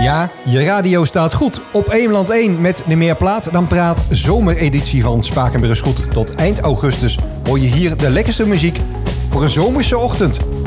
Ja, je radio staat goed. Op Eemland 1 met de Meer Plaat dan Praat zomereditie van Spakenburg is Goed. Tot eind augustus hoor je hier de lekkerste muziek voor een zomerse ochtend.